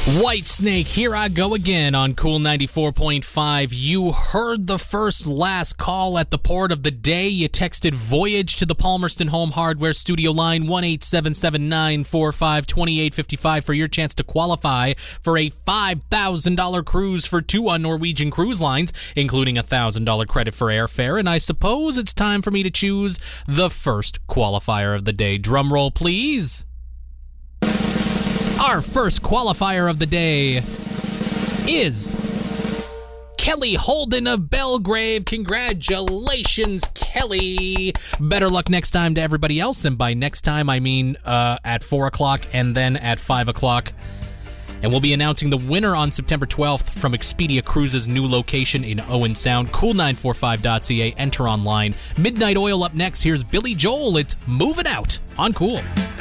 Whitesnake, here I go again on Cool 94.5. You heard the first last call at the port of the day. You texted Voyage to the Palmerston Home Hardware Studio line 1-877-945-2855 for your chance to qualify for a $5,000 cruise for two on Norwegian Cruise Lines, including a $1,000 credit for airfare. And I suppose it's time for me to choose the first qualifier of the day. Drum roll, please. Our first qualifier of the day is Kelly Holden of Belgrave. Congratulations, Kelly. Better luck next time to everybody else. And by next time, I mean at 4 o'clock and then at 5 o'clock. And we'll be announcing the winner on September 12th from Expedia Cruises' new location in Owen Sound. Cool945.ca. Enter online. Midnight Oil up next. Here's Billy Joel. It's Moving Out on Cool.